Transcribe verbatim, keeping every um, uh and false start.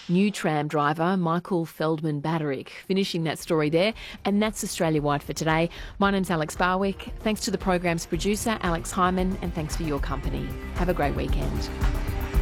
new tram driver Michael Feldman Baderick. Finishing that story there, and that's Australia-wide for today. My name's Alex Barwick. Thanks to the program's producer, Alex Hyman, and thanks for your company. Have a great weekend.